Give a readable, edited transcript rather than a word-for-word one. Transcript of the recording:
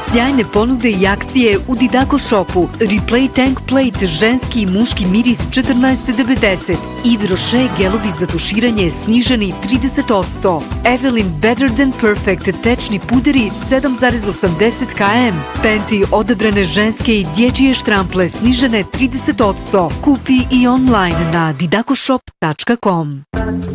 Sjajne ponude i akcije u Didako shopu. Replay Tank Plate ženski i muški miris 14,90. Yves Rocher gelovi za tuširanje sniženi 30%. Evelyn Better Than Perfect tečni puderi 7,80 km. Penti odabrane ženske i dječje štrample snižene 30%. Kupi i online na didakoshop.com.